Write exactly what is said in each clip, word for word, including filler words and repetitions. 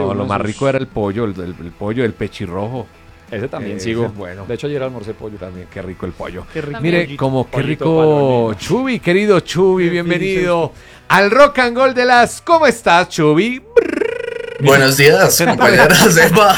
No, lo más rico era el pollo, el, el, el pollo, el pechirrojo. Ese también Eh, sigo. ese es bueno. De hecho, ayer almorcé pollo. También, qué rico el pollo. Qué rico. Mire, Pollito. como qué Pollito rico palomino. Chubi, querido Chubi, Qué bienvenido al Rock and Gold de las. ¿Cómo estás, Chubi? Buenos días, compañeras. Epa.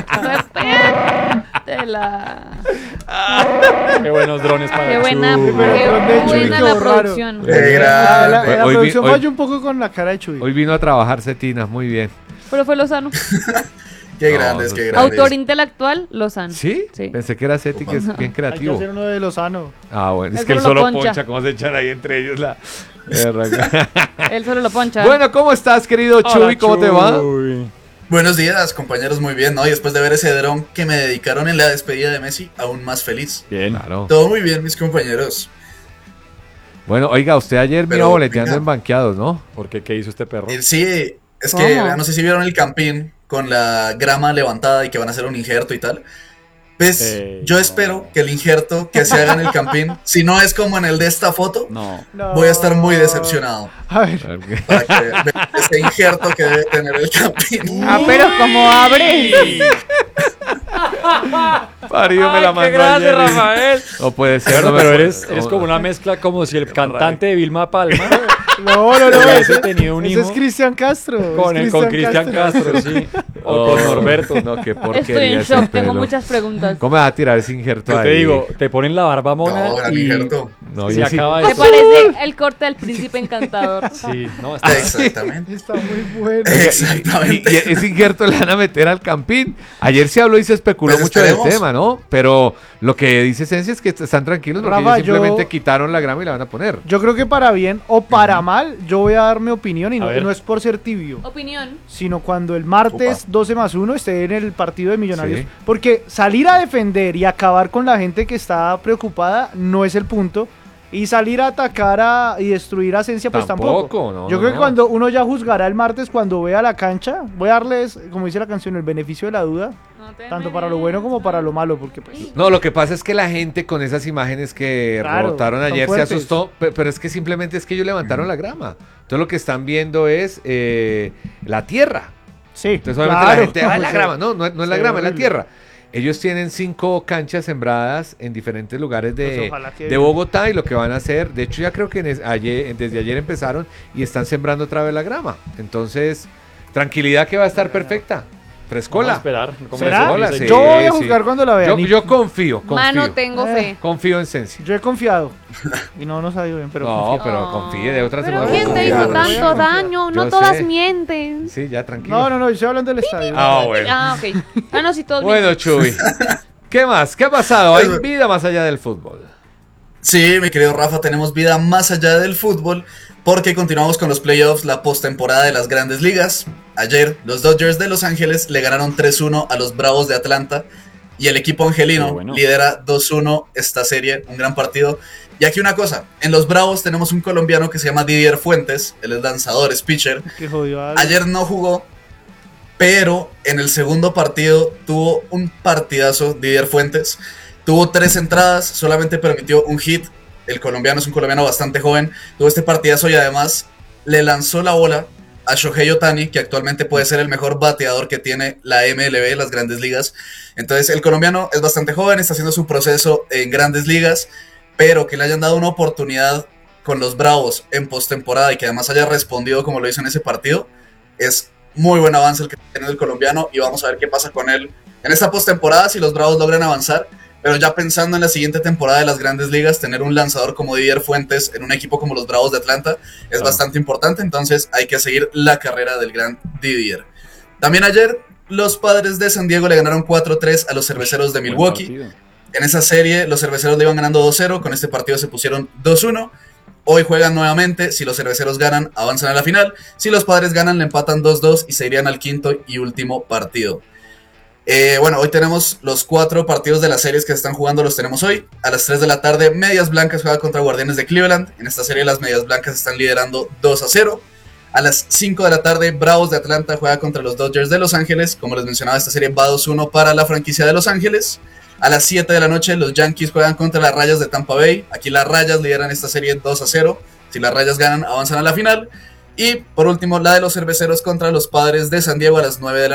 De la... Qué buenos drones para Qué buena, Chuy. Pero qué con de Chuy buena quedó la raro. producción. Qué Ah, grande. la, la Hoy vi- producción hoy- falló un poco con la cara de Chuy. Hoy vino a trabajar Cetina, muy bien. Pero fue Lozano. Qué No, grandes, no qué sé. grandes. Autor intelectual, Lozano. ¿Sí? Sí. Pensé que era Ceti, que es bien Hay que creativo. hacer uno de Lozano. Ah, bueno, es Él que él solo solo poncha. poncha, ¿cómo se echan ahí entre ellos la... Él solo lo poncha. Bueno, ¿cómo estás, querido Hola, Chubi? ¿Cómo te va? Chuy. Buenos días, compañeros, muy bien, ¿no? Y después de ver ese dron que me dedicaron en la despedida de Messi, aún más feliz. Bien. Claro. Todo muy bien, mis compañeros. Bueno, oiga, usted ayer me Pero, iba boleteando venga. en banqueados, ¿no? ¿Por qué? ¿Qué hizo este perro? Eh, Sí, es que ¿Cómo? no sé si vieron el campín con la grama levantada y que van a hacer un injerto y tal. Pues Ey, yo no. espero que el injerto que se haga en el campín, si no es como en el de esta foto, No. No. voy a estar muy decepcionado. A ver. Para que vean ese injerto que debe tener el campín. Ah, pero como abre. Parido me la Ay, mandó qué grande, ayer. Rafael. No puede ser. Pero, no me pero puede- eres, eres como una mezcla como si el cantante de Vilma Palma No, no, no. hubiese Ese, tenido un ese hijo es Cristian Castro. con, es el- con Cristian Castro, sí. O con Oh, Norberto. No, qué porquería Estoy en ese shock, tengo pelo. muchas preguntas. ¿Cómo me va a tirar ese injerto Yo ahí? te digo, te ponen la barba mona No, gran y injerto. No, se y ese- acaba ¿Te eso. parece el corte del príncipe encantador? Sí, no, está Exactamente. Está muy bueno. Oiga, y- Exactamente. Y, y ese injerto le van a meter al campín. Ayer se habló y se especuló Pues mucho esperemos. del tema, ¿no? Pero lo que dice Esencia es que están tranquilos porque Rafa, ellos simplemente yo- quitaron la grama y la van a poner. Yo creo que para bien o para mal, yo voy a dar mi opinión y A no, ver. no es por ser tibio, Opinión. sino cuando el martes Opa. doce más uno esté en el partido de Millonarios. Sí. Porque salir a defender y acabar con la gente que está preocupada no es el punto. Y salir a atacar a, y destruir a Esencia, pues tampoco. Tampoco, no, Yo no, creo que no. cuando uno ya juzgará el martes, cuando vea la cancha, voy a darles, como dice la canción, el beneficio de la duda, No te tanto para lo bueno como para lo malo, porque pues... No, lo que pasa es que la gente con esas imágenes que Claro, rebotaron son ayer se fuertes. asustó, pe- pero es que simplemente es que ellos levantaron la grama. Entonces lo que están viendo es eh, la tierra. Sí, Entonces obviamente claro. la gente, ah, la Sí. grama, no, no, es- no es la Sí, grama, es la horrible. tierra. Ellos tienen cinco canchas sembradas en diferentes lugares de, Pues ojalá que- de Bogotá y lo que van a hacer, de hecho ya creo que en es- ayer, desde ayer empezaron y están sembrando otra vez la grama. Entonces, tranquilidad que va a estar perfecta. Vamos a Frescola. esperar. como ¿Será? dice Hola, Luis, sí. ahí. Yo voy a sí. juzgar cuando la vea. Yo, Ni- yo confío, confío. Mano, tengo fe. Confío en Sensi. Yo he confiado. Y no nos ha ido bien, pero no, confío. pero confíe, de otras se Pero puede ¿quién te confiar. hizo tanto daño? No Yo todas sé. mienten. Sí, ya tranquilo. No, no, no, yo estoy hablando del estadio. Ah, bueno. Ah, ok. Ah, no, sí, todos Bueno, mienten. Chuy. ¿Qué más? ¿Qué ha pasado? Hay vida más allá del fútbol. Sí, mi querido Rafa, tenemos vida más allá del fútbol porque continuamos con los playoffs, la postemporada de las grandes ligas. Ayer, los Dodgers de Los Ángeles le ganaron tres uno a los Bravos de Atlanta y el equipo angelino Qué bueno. lidera dos uno esta serie, un gran partido. Y aquí una cosa, en los Bravos tenemos un colombiano que se llama Didier Fuentes, él es lanzador, es pitcher. Que jodió a Alex. Ayer no jugó, pero en el segundo partido tuvo un partidazo Didier Fuentes. Tuvo tres entradas, solamente permitió un hit. El colombiano es un colombiano bastante joven. Tuvo este partidazo y además le lanzó la bola a Shohei Ohtani, que actualmente puede ser el mejor bateador que tiene la M L B, las grandes ligas. Entonces el colombiano es bastante joven, está haciendo su proceso en grandes ligas, pero que le hayan dado una oportunidad con los Bravos en postemporada y que además haya respondido como lo hizo en ese partido, es muy buen avance el que tiene el colombiano y vamos a ver qué pasa con él en esta postemporada si los Bravos logran avanzar. Pero ya pensando en la siguiente temporada de las grandes ligas, tener un lanzador como Didier Fuentes en un equipo como los Bravos de Atlanta es Claro. bastante importante, entonces hay que seguir la carrera del gran Didier. También ayer los Padres de San Diego le ganaron cuatro tres a los Cerveceros de Buen Milwaukee. partido. En esa serie los Cerveceros le iban ganando dos cero, con este partido se pusieron dos uno. Hoy juegan nuevamente, si los Cerveceros ganan avanzan a la final, si los Padres ganan le empatan dos dos y se irían al quinto y último partido. Eh, bueno, hoy tenemos los cuatro partidos de las series que se están jugando, los tenemos hoy. A las tres de la tarde, Medias Blancas juega contra Guardianes de Cleveland. En esta serie las Medias Blancas están liderando dos a cero. A las cinco de la tarde, Bravos de Atlanta juega contra los Dodgers de Los Ángeles. Como les mencionaba, esta serie va dos uno para la franquicia de Los Ángeles. A las siete de la noche, los Yankees juegan contra las Rayas de Tampa Bay. Aquí las Rayas lideran esta serie dos a cero. Si las Rayas ganan, avanzan a la final. Y por último, la de los Cerveceros contra los Padres de San Diego a las nueve de la